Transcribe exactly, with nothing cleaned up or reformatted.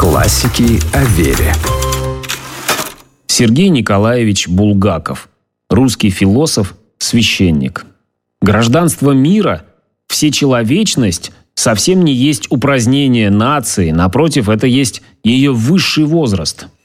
Классики о вере. Сергей Николаевич Булгаков. Русский философ, священник. Гражданство мира, всечеловечность совсем не есть упразднение нации. Напротив, это есть ее высший возраст.